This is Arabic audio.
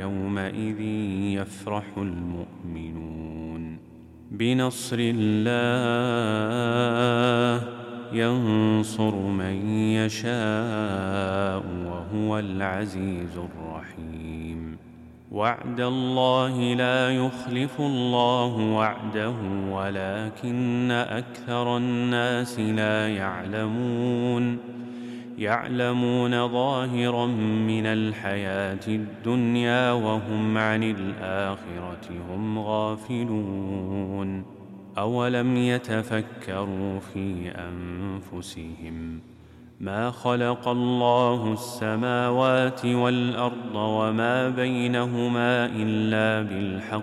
يومئذ يفرح المؤمنون. بنصر الله ينصر من يشاء وهو العزيز الرحيم. وعد الله لا يخلف الله وعده ولكن أكثر الناس لا يعلمون ظاهرا من الحياة الدنيا وهم عن الآخرة هم غافلون. أولم يتفكروا في أنفسهم ما خلق الله السماوات والأرض وما بينهما إلا بالحق